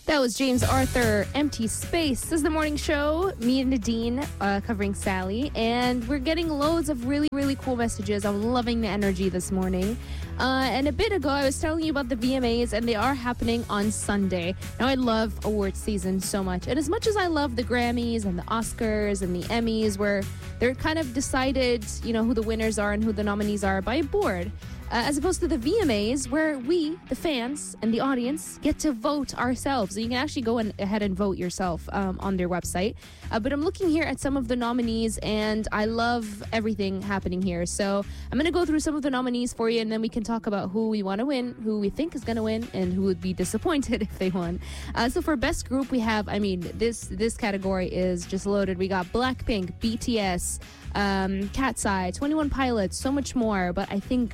That was James Arthur, Empty Space. This is the morning show. Me and Nadine covering Sally. And we're getting loads of really, really cool messages. I'm loving the energy this morning. And a bit ago, I was telling you about the VMAs, and they are happening on Sunday. Now, I love awards season so much. And as much as I love the Grammys and the Oscars and the Emmys, where they're kind of decided, you know, who the winners are and who the nominees are by a board, as opposed to the VMAs, where we, the fans and the audience, get to vote ourselves. So you can actually go ahead and vote yourself on their website. But I'm looking here at some of the nominees, and I love everything happening here. So I'm going to go through some of the nominees for you, and then we can talk about who we want to win, who we think is going to win, and who would be disappointed if they won. So for Best Group, we have, this category is just loaded. We got Blackpink, BTS, Cat's Eye, 21 Pilots, so much more. But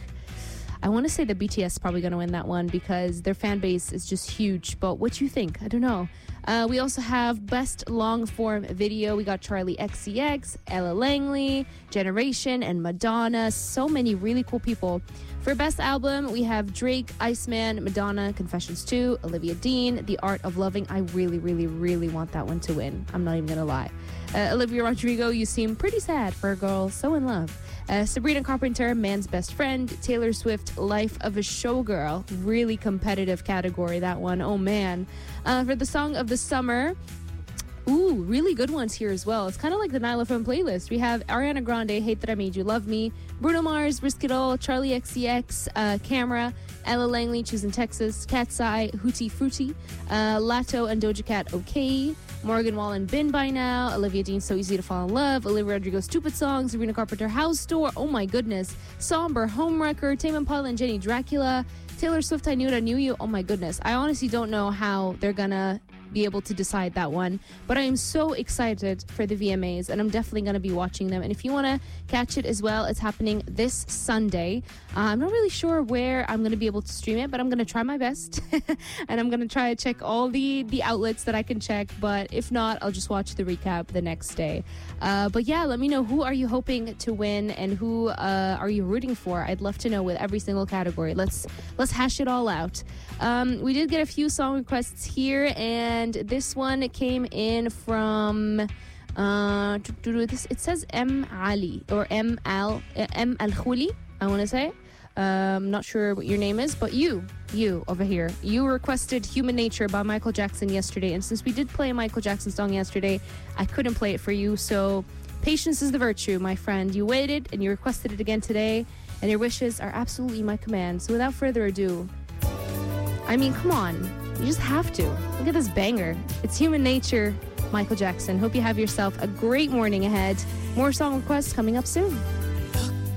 I want to say the BTS is probably going to win that one because their fan base is just huge. But what you think? I don't know. We also have Best Long Form Video. We got Charlie XCX, Ella Langley, Generation, and Madonna. So many really cool people. For Best Album, we have Drake, Iceman, Madonna, Confessions 2, Olivia Dean, The Art of Loving. I really, really, really want that one to win. I'm not even going to lie. Olivia Rodrigo, you seem pretty sad for a girl so in love. Sabrina Carpenter, Man's Best Friend. Taylor Swift, Life of a Showgirl. Really competitive category, that one. Oh, man. For the Song of the Summer, really good ones here as well. It's kind of like the Nile FM playlist. We have Ariana Grande, Hate That I Made You Love Me. Bruno Mars, Risk It All. Charlie XCX, Camera. Ella Langley, Choosing Texas. Cat's Eye, Hootie Fruity. Lato and Doja Cat, Okay. Morgan Wallen, Been By Now. Olivia Dean, So Easy to Fall in Love. Olivia Rodrigo, Stupid Song. Sabrina Carpenter, House Tour. Oh my goodness. Somber, Homewrecker. Tame Impala and Jenny, Dracula. Taylor Swift, I Knew It, I Knew You. Oh my goodness. I honestly don't know how they're gonna be able to decide that one, but I am so excited for the VMAs, and I'm definitely going to be watching them. And if you want to catch it as well, it's happening this Sunday. I'm not really sure where I'm going to be able to stream it, but I'm going to try my best and I'm going to try to check all the outlets that I can check, but if not, I'll just watch the recap the next day. But yeah, let me know, who are you hoping to win and who are you rooting for? I'd love to know with every single category. Let's hash it all out. We did get a few song requests here, and this one came in from it says M Ali or M Al Khuli, I want to say. Not sure what your name is, but you over here, you requested Human Nature by Michael Jackson yesterday, and since we did play a Michael Jackson song yesterday, I couldn't play it for you. So patience is the virtue, my friend. You waited and you requested it again today, and your wishes are absolutely my command. So without further ado, come on. You just have to. Look at this banger. It's Human Nature, Michael Jackson. Hope you have yourself a great morning ahead. More song requests coming up soon.